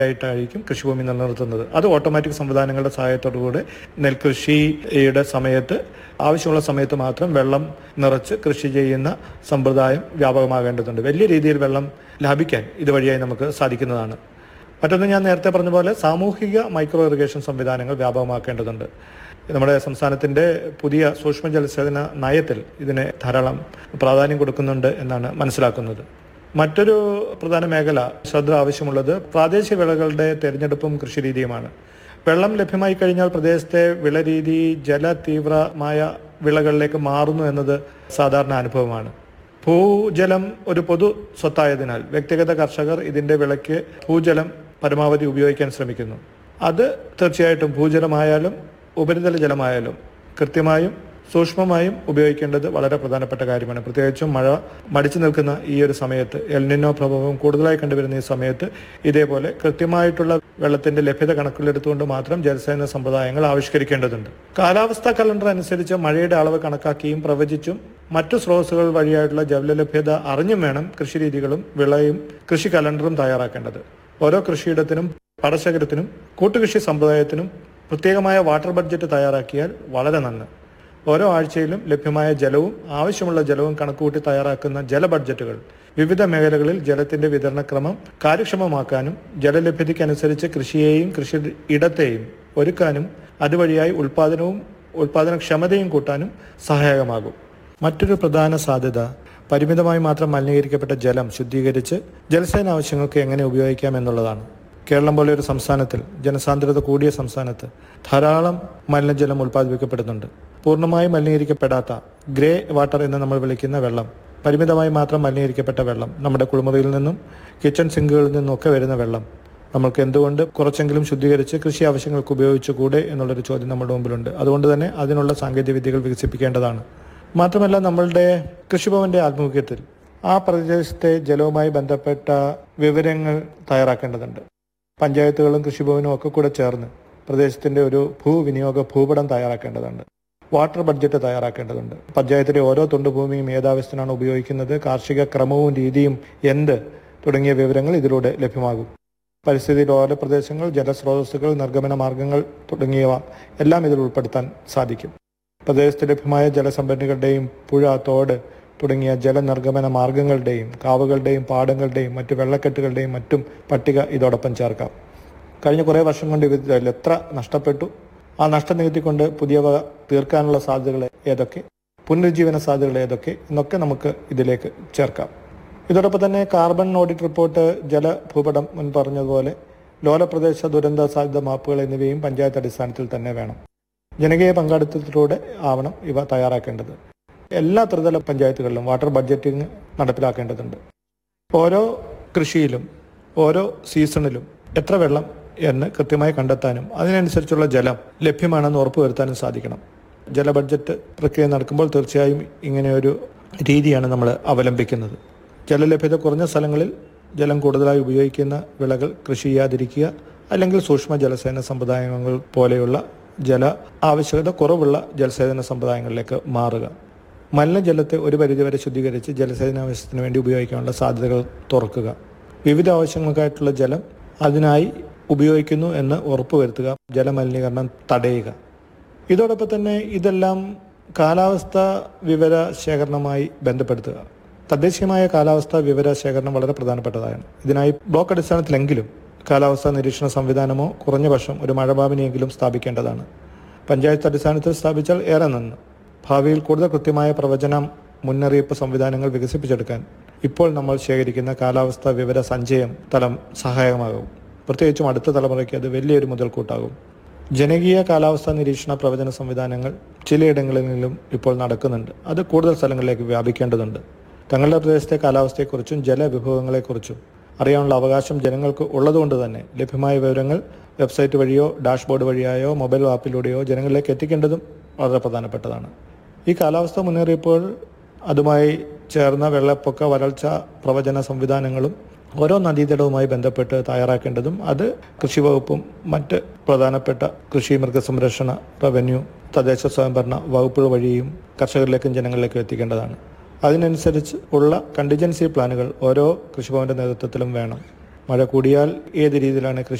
ആയിട്ടായിരിക്കും കൃഷിഭൂമി നിലനിർത്തുന്നത്. അത് ഓട്ടോമാറ്റിക് സംവിധാനങ്ങളുടെ സഹായത്തോടുകൂടി നെൽകൃഷിയുടെ സമയത്ത് ആവശ്യമുള്ള സമയത്ത് മാത്രം വെള്ളം നിറച്ച് കൃഷി ചെയ്യുന്ന സമ്പ്രദായം വ്യാപകമാകേണ്ടതുണ്ട്. വലിയ രീതിയിൽ വെള്ളം ലാഭിക്കാൻ ഇതുവഴിയായി നമുക്ക് സാധിക്കുന്നതാണ്. മറ്റൊന്ന്, ഞാൻ നേരത്തെ പറഞ്ഞ പോലെ സാമൂഹിക മൈക്രോ ഇറിഗേഷൻ സംവിധാനങ്ങൾ വ്യാപകമാക്കേണ്ടതുണ്ട്. നമ്മുടെ സംസ്ഥാനത്തിൻ്റെ പുതിയ സൂക്ഷ്മ ജലസേചന നയത്തിൽ ഇതിന് ധാരാളം പ്രാധാന്യം കൊടുക്കുന്നുണ്ട് എന്നാണ് മനസ്സിലാക്കുന്നത്. മറ്റൊരു പ്രധാന മേഖല ശ്രദ്ധ ആവശ്യമുള്ളത് പ്രാദേശിക വിളകളുടെ തിരഞ്ഞെടുപ്പും കൃഷിരീതിയുമാണ്. വെള്ളം ലഭ്യമായി കഴിഞ്ഞാൽ പ്രദേശത്തെ വിളരീതി ജലതീവ്രമായ വിളകളിലേക്ക് മാറുന്നു എന്നത് സാധാരണ അനുഭവമാണ്. ഭൂജലം ഒരു പൊതു സ്വത്തായതിനാൽ വ്യക്തിഗത കർഷകർ ഇതിന്റെ വിളയ്ക്ക് ഭൂജലം പരമാവധി ഉപയോഗിക്കാൻ ശ്രമിക്കുന്നു. അത് തീർച്ചയായിട്ടും ഭൂജലമായാലും ഉപരിതല ജലമായാലും കൃത്യമായും സൂക്ഷ്മമായും ഉപയോഗിക്കേണ്ടത് വളരെ പ്രധാനപ്പെട്ട കാര്യമാണ്. പ്രത്യേകിച്ചും മഴ മടിച്ചു നിൽക്കുന്ന ഈ ഒരു സമയത്ത്, എൽനിനോ പ്രഭാവം കൂടുതലായി കണ്ടുവരുന്ന ഈ സമയത്ത് ഇതേപോലെ കൃത്യമായിട്ടുള്ള വെള്ളത്തിന്റെ ലഭ്യത കണക്കിലെടുത്തുകൊണ്ട് മാത്രം ജലസേചന സമ്പ്രദായങ്ങൾ ആവിഷ്കരിക്കേണ്ടതുണ്ട്. കാലാവസ്ഥാ കലണ്ടർ അനുസരിച്ച് മഴയുടെ അളവ് കണക്കാക്കിയും പ്രവചിച്ചും മറ്റു സ്രോതസ്സുകൾ വഴിയായിട്ടുള്ള ജലലഭ്യത അറിഞ്ഞും വേണം കൃഷിരീതികളും വിളയും കൃഷി കലണ്ടറും തയ്യാറാക്കേണ്ടത്. ഓരോ കൃഷിയിടത്തിനും പാടശേഖരത്തിനും കൂട്ടുകൃഷി സമ്പ്രദായത്തിനും പ്രത്യേകമായ വാട്ടർ ബഡ്ജറ്റ് തയ്യാറാക്കിയാൽ വളരെ നന്ന്. ഓരോ ആഴ്ചയിലും ലഭ്യമായ ജലവും ആവശ്യമുള്ള ജലവും കണക്കുകൂട്ടി തയ്യാറാക്കുന്ന ജല ബഡ്ജറ്റുകൾ വിവിധ മേഖലകളിൽ ജലത്തിന്റെ വിതരണക്രമം കാര്യക്ഷമമാക്കാനും ജലലഭ്യതയ്ക്കനുസരിച്ച് കൃഷിയെയും കൃഷി ഇടത്തെയും ഒരുക്കാനും അതുവഴിയായി ഉൽപാദനക്ഷമതയും കൂട്ടാനും സഹായകമാകും. മറ്റൊരു പ്രധാന സാധ്യത പരിമിതമായി മാത്രം മലിനീകരിക്കപ്പെട്ട ജലം ശുദ്ധീകരിച്ച് ജലസേചന ആവശ്യങ്ങൾക്ക് എങ്ങനെ ഉപയോഗിക്കാം എന്നുള്ളതാണ്. കേരളം പോലെ ഒരു സംസ്ഥാനത്തിൽ, ജനസാന്ദ്രത കൂടിയ സംസ്ഥാനത്ത് ധാരാളം മലിനജലം ഉൽപ്പാദിപ്പിക്കപ്പെടുന്നുണ്ട്. പൂർണ്ണമായി മലിനീകരിക്കപ്പെടാത്ത ഗ്രേ വാട്ടർ എന്ന് നമ്മൾ വിളിക്കുന്ന വെള്ളം, പരിമിതമായി മാത്രം മലിനീകരിക്കപ്പെട്ട വെള്ളം, നമ്മുടെ കുളിമുറിയിൽ നിന്നും കിച്ചൺ സിങ്കുകളിൽ നിന്നൊക്കെ വരുന്ന വെള്ളം നമ്മൾക്ക് എന്തുകൊണ്ട് കുറച്ചെങ്കിലും ശുദ്ധീകരിച്ച് കൃഷി ആവശ്യങ്ങൾക്ക് ഉപയോഗിച്ചുകൂടെ എന്നുള്ളൊരു ചോദ്യം നമ്മുടെ മുമ്പിലുണ്ട്. അതുകൊണ്ട് തന്നെ അതിനുള്ള സാങ്കേതിക വിദ്യകൾ വികസിപ്പിക്കേണ്ടതാണ്. മാത്രമല്ല, നമ്മളുടെ കൃഷിഭവന്റെ ആഭിമുഖ്യത്തിൽ ആ പ്രദേശത്തെ ജലവുമായി ബന്ധപ്പെട്ട വിവരങ്ങൾ തയ്യാറാക്കേണ്ടതുണ്ട്. പഞ്ചായത്തുകളും കൃഷിഭവനും ഒക്കെ കൂടെ ചേർന്ന് പ്രദേശത്തിന്റെ ഒരു ഭൂവിനിയോഗ ഭൂപടം തയ്യാറാക്കേണ്ടതുണ്ട്. വാട്ടർ ബഡ്ജറ്റ് തയ്യാറാക്കേണ്ടതുണ്ട്. പഞ്ചായത്തിലെ ഓരോ തുണ്ടുഭൂമിയും ഏതാവശ്യത്തിനാണ് ഉപയോഗിക്കുന്നത്, കാർഷിക ക്രമവും രീതിയും എന്ത് തുടങ്ങിയ വിവരങ്ങൾ ഇതിലൂടെ ലഭ്യമാകും. പരിസ്ഥിതി ലോല പ്രദേശങ്ങൾ, ജലസ്രോതസ്സുകൾ, നിർഗമന മാർഗങ്ങൾ തുടങ്ങിയവ എല്ലാം ഇതിൽ ഉൾപ്പെടുത്താൻ സാധിക്കും. പ്രദേശത്ത് ലഭ്യമായ ജലസംഭരണികളുടെയും പുഴ, തോട് തുടങ്ങിയ ജലനിർഗമന മാർഗങ്ങളുടെയും കാവുകളുടെയും പാടങ്ങളുടെയും മറ്റു വെള്ളക്കെട്ടുകളുടെയും മറ്റും പട്ടിക ഇതോടൊപ്പം ചേർക്കാം. കഴിഞ്ഞ കുറേ വർഷം കൊണ്ട് ഇതിൽ എത്ര നഷ്ടപ്പെട്ടു, ആ നഷ്ടം നികത്തിക്കൊണ്ട് പുതിയവ തീർക്കാനുള്ള സാധ്യതകൾ ഏതൊക്കെ, പുനരുജ്ജീവന സാധ്യതകൾ ഏതൊക്കെ എന്നൊക്കെ നമുക്ക് ഇതിലേക്ക് ചേർക്കാം. ഇതോടൊപ്പം തന്നെ കാർബൺ ഓഡിറ്റ് റിപ്പോർട്ട്, ജലഭൂപടം, മുൻ പറഞ്ഞതുപോലെ ലോലപ്രദേശ ദുരന്ത സാധ്യത മാപ്പുകൾ എന്നിവയും പഞ്ചായത്ത് അടിസ്ഥാനത്തിൽ തന്നെ വേണം. ജനകീയ പങ്കാളിത്തത്തിലൂടെ ആവണം ഇവ തയ്യാറാക്കേണ്ടത്. എല്ലാ ത്രിതല പഞ്ചായത്തുകളിലും വാട്ടർ ബഡ്ജറ്റിംഗ് നടപ്പിലാക്കേണ്ടതുണ്ട്. ഓരോ കൃഷിയിലും ഓരോ സീസണിലും എത്ര വെള്ളം എന്ന് കൃത്യമായി കണ്ടെത്താനും അതിനനുസരിച്ചുള്ള ജലം ലഭ്യമാണെന്ന് ഉറപ്പുവരുത്താനും സാധിക്കണം. ജല ബഡ്ജറ്റ് പ്രക്രിയ നടക്കുമ്പോൾ തീർച്ചയായും ഇങ്ങനെയൊരു രീതിയാണ് നമ്മൾ അവലംബിക്കുന്നത്. ജലലഭ്യത കുറഞ്ഞ സ്ഥലങ്ങളിൽ ജലം കൂടുതലായി ഉപയോഗിക്കുന്ന വിളകൾ കൃഷി ചെയ്യാതിരിക്കുക, അല്ലെങ്കിൽ സൂക്ഷ്മ ജലസേചന സമ്പ്രദായങ്ങൾ പോലെയുള്ള ജല ആവശ്യകത കുറവുള്ള ജലസേചന സമ്പ്രദായങ്ങളിലേക്ക് മാറുക. മലിനജലത്തെ ഒരു പരിധിവരെ ശുദ്ധീകരിച്ച് ജലസേചനാവശ്യത്തിന് വേണ്ടി ഉപയോഗിക്കാനുള്ള സാധ്യതകൾ തുറക്കുക. വിവിധ ആവശ്യങ്ങൾക്കായിട്ടുള്ള ജലം അതിനായി ഉപയോഗിക്കുന്നു എന്ന് ഉറപ്പുവരുത്തുക. ജലമലിനീകരണം തടയുക. ഇതോടൊപ്പം തന്നെ ഇതെല്ലാം കാലാവസ്ഥാ വിവര ശേഖരണവുമായി ബന്ധപ്പെടുത്തുക. തദ്ദേശീയമായ കാലാവസ്ഥാ വിവര ശേഖരണം വളരെ പ്രധാനപ്പെട്ടതാണ്. ഇതിനായി ബ്ലോക്ക് അടിസ്ഥാനത്തിലെങ്കിലും കാലാവസ്ഥാ നിരീക്ഷണ സംവിധാനമോ കുറഞ്ഞ പക്ഷം ഒരു മഴഭാവനിയെങ്കിലും സ്ഥാപിക്കേണ്ടതാണ്. പഞ്ചായത്ത് അടിസ്ഥാനത്തിൽ സ്ഥാപിച്ചാൽ ഏറെ നന്ന്. ഭാവിയിൽ കൂടുതൽ കൃത്യമായ പ്രവചന മുന്നറിയിപ്പ് സംവിധാനങ്ങൾ വികസിപ്പിച്ചെടുക്കാൻ ഇപ്പോൾ നമ്മൾ ശേഖരിക്കുന്ന കാലാവസ്ഥാ വിവര സഞ്ചയം തലം സഹായകമാകും. പ്രത്യേകിച്ചും അടുത്ത തലമുറയ്ക്ക് അത് വലിയൊരു മുതൽക്കൂട്ടാകും. ജനകീയ കാലാവസ്ഥാ നിരീക്ഷണ പ്രവചന സംവിധാനങ്ങൾ ചിലയിടങ്ങളിലും ഇപ്പോൾ നടക്കുന്നുണ്ട്. അത് കൂടുതൽ സ്ഥലങ്ങളിലേക്ക് വ്യാപിക്കേണ്ടതുണ്ട്. തങ്ങളുടെ പ്രദേശത്തെ കാലാവസ്ഥയെക്കുറിച്ചും ജലവിഭവങ്ങളെക്കുറിച്ചും അറിയാനുള്ള അവകാശം ജനങ്ങൾക്ക് ഉള്ളതുകൊണ്ട് തന്നെ ലഭ്യമായ വിവരങ്ങൾ വെബ്സൈറ്റ് വഴിയോ ഡാഷ്ബോർഡ് വഴിയായോ മൊബൈൽ ആപ്പിലൂടെയോ ജനങ്ങളിലേക്ക് എത്തിക്കേണ്ടതും വളരെ പ്രധാനപ്പെട്ടതാണ്. ഈ കാലാവസ്ഥ മുന്നറിയിപ്പുകൾ, അതുമായി ചേർന്ന വെള്ളപ്പൊക്ക വരൾച്ച പ്രവചന സംവിധാനങ്ങളും ഓരോ നദീതടവുമായി ബന്ധപ്പെട്ട് തയ്യാറാക്കേണ്ടതും അത് കൃഷിവകുപ്പും മറ്റ് പ്രധാനപ്പെട്ട കൃഷി, മൃഗസംരക്ഷണ, റവന്യൂ, തദ്ദേശ സ്വയംഭരണ വകുപ്പുകൾ വഴിയും കർഷകരിലേക്കും ജനങ്ങളിലേക്കും എത്തിക്കേണ്ടതാണ്. അതിനനുസരിച്ച് ഉള്ള കണ്ടിജൻസി പ്ലാനുകൾ ഓരോ കൃഷിഭവന്റെ നേതൃത്വത്തിലും വേണം. മഴ കൂടിയാൽ ഏത് രീതിയിലാണ് കൃഷി